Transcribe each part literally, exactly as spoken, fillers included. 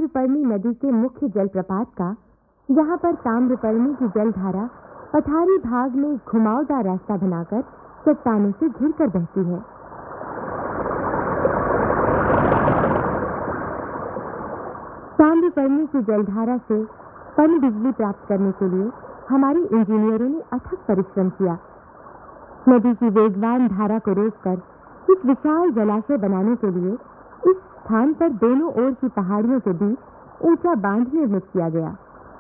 ताम्रपर्णी नदी के मुख्य जलप्रपात का, जहां पर ताम्रपर्णी की जलधारा पठारी भाग में घुमावदार रास्ता बनाकर चट्टानों से घिरकर बहती है। ताम्रपर्णी की जलधारा से पन बिजली प्राप्त करने के लिए हमारे इंजीनियरों ने अथक परिश्रम किया। नदी की वेगवान धारा को रोककर एक विशाल जलाशय बनाने के लिए इस स्थान पर दोनों ओर की पहाड़ियों के बीच ऊंचा बांध निर्मित किया गया।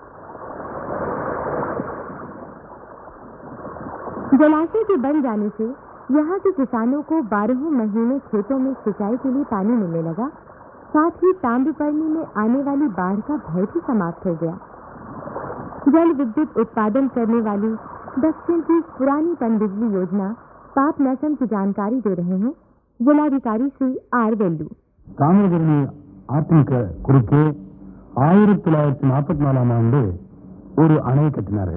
जलाशय के बन जाने से यहाँ के किसानों को बारहों महीने खेतों में सिंचाई के लिए पानी मिलने लगा। साथ ही ताम्रपर्णी में आने वाली बाढ़ का भय भी समाप्त हो गया। जल विद्युत उत्पादन करने वाली दक्षिण की पुरानी पनबिजली योजना पापनासम की जानकारी दे रहे हैं जिलाधिकारी श्री आर वेल्लू। தாமிரபரணி ஆற்றின் குறுக்கே ஆயிரத்தி தொள்ளாயிரத்தி நாற்பத்தி நாலாம் ஆண்டு ஒரு அணை கட்டினார்கள்.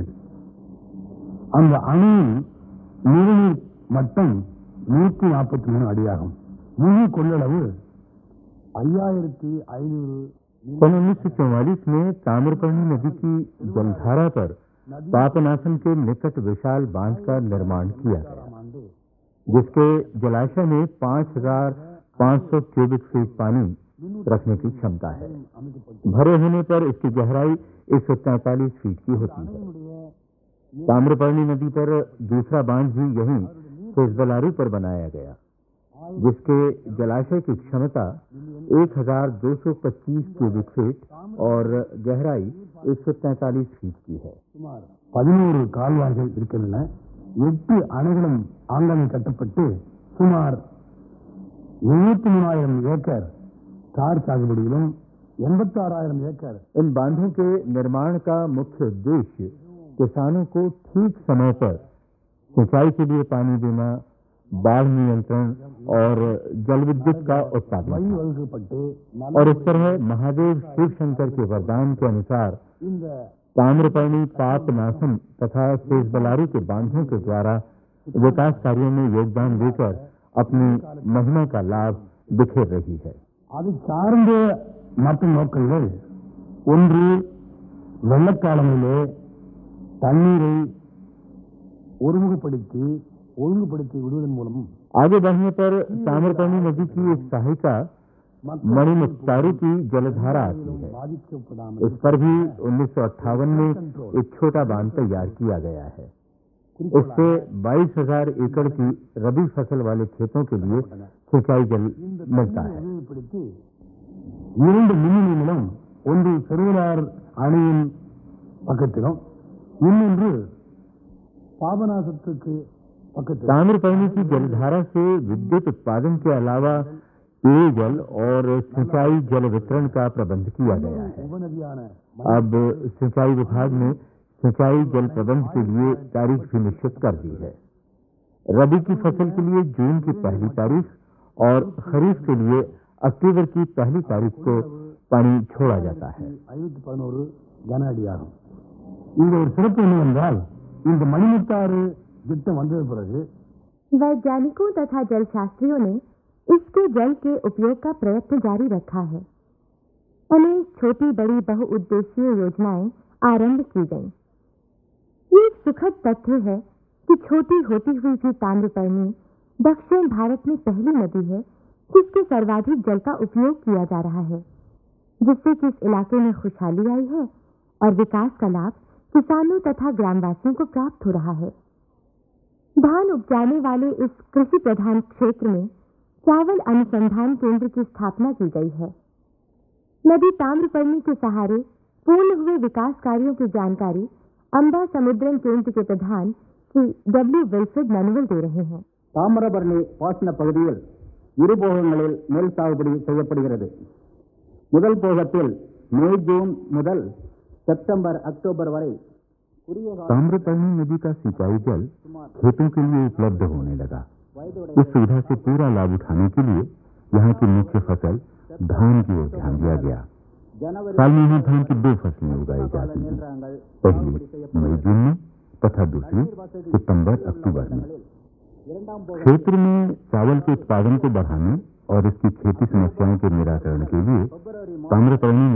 அந்த அணையின் நீர்நீர் மட்டம் நூற்றி நாற்பத்தி மூணு அடியாகும். முழு கொள்ளளவு ஐயாயிரத்தி ஐநூறு. सन उन्नीस सौ चौवालीस में ताम्रपर्णी नदी की जलधारा पर पापनासम के निकट विशाल बांध का निर्माण किया गया, जिसके जलाशय में पांच हजार पांच सौ क्यूबिक फीट पानी रखने की क्षमता है। भरे होने पर इसकी गहराई एक सौ तैंतालीस फीट की होती है। ताम्रपर्णी नदी पर दूसरा बांध भी यहीं सेजबलारू पर बनाया गया, जिसके जलाशय की क्षमता एक हजार दो सौ पच्चीस क्यूबिक फीट और गहराई एक सौ तैंतालीस फीट की है। பதினோரு கால்வாய்கள் இருக்கின்றன. எட்டு அணைகளும் ஆங்காங்கே கட்டப்பட்டு சுமார் எழுபத்தி மூணாயிரம் ஏக்கர் தார் சாகுபடியிலும் எண்பத்தி ஆறாயிரம் ஏக்கர். इन बांधों के निर्माण का मुख्य उद्देश्य किसानों को ठीक समय पर सिंचाई के लिए पानी देना, बाढ़ नियंत्रण और जल विद्युत का उत्पादन था। और इस तरह महादेव शिव शंकर के वरदान के अनुसार ताम्रपर्णी पापनासम तथा सेजबलारू के बांधों के द्वारा विकास कार्यों में योगदान देकर अपनी महिमा का लाभ बिखेर रही है। அது சார்ந்த மற்ற நோக்கங்கள் ஒன்று, வெள்ளக்காலங்களிலே தண்ணீரை ஒருமுகப்படுத்தி ஒழுங்குபடுத்தி விடுவதன் மூலம் आगे बढ़ने पर ताम्रपर्णी नदी की एक सहायिका मणिमुक्तारू की जलधारा आती है। इस पर भी उन्नीस सौ अट्ठावन में एक छोटा बांध तैयार किया गया है। इससे बाईस हजार एकड़ की रबी फसल वाले खेतों के लिए सिंचाई जल मिलता है। இரண்டு மின் நிலையங்களும் ஒன்று பெருவலார் அணையின் பக்கத்திலும் இன்னொன்று பாபநாசத்துக்கு பக்கத்தில். ताम्रपर्णी की जलधारा से विद्युत उत्पादन के अलावा पेयजल और सिंचाई जल वितरण का प्रबंध किया गया है। अब सिंचाई विभाग ने सिंचाई जल प्रबंध के लिए तारीख भी निश्चित कर दी है। रबी की फसल के लिए जून की पहली तारीख और खरीफ के लिए अक्टूबर की पहली तारीख को पानी छोड़ा जाता है। கன அடியாகும். இந்த ஒரு சிறப்பு என்னவென்றால், இந்த மணிமுத்தாறு திட்டம் வந்தது பிறகு वैज्ञानिकों तथा जल शास्त्रियों ने इसके जल के उपयोग का प्रयत्न जारी रखा है। अनेक छोटी बड़ी बहुउद्देशीय योजनाएं आरंभ की गईं। ये एक सुखद तथ्य है कि छोटी होती हुई भी ताम्रपर्णी दक्षिण भारत में पहली नदी है जिसके सर्वाधिक जल का उपयोग किया जा रहा है, जिससे कि इस इलाके में खुशहाली आई है और विकास का लाभ किसानों तथा ग्रामवासियों को प्राप्त हो रहा है। धान उपजाने वाले इस कृषि प्रधान क्षेत्र में चावल अनुसंधान केंद्र की स्थापना की गई है। नदी ताम्रपर्णी के सहारे पूर्ण हुए विकास कार्यों की जानकारी अंबा समुद्रम केंद्र के प्रधान श्री डब्ल्यू विल्फ्रेड मैनुअल दे रहे हैं। தாமிரபரணி பாசன பகுதியில் இரு போகங்களில் நெல் சாகுபடி செய்யப்படுகிறது. முதல் போகத்தில் மே ஜூன் முதல் सितंबर अक्टूबर वரை ताम्रपर्णी नदी का सिंचाई जल खेतों के लिए उपलब्ध होने लगा। इस सुविधा से पूरा लाभ उठाने के लिए यहाँ की मुख्य फसल धान की ओर ध्यान दिया गया। साल में यहाँ धान की दो फसलें उगाई जाती हैं, पहली मई जून में तथा दूसरी सितंबर अक्टूबर में। क्षेत्र में चावल के उत्पादन को बढ़ाने और इसकी खेती समस्याओं के निराकरण के लिए ताम्रपर्णी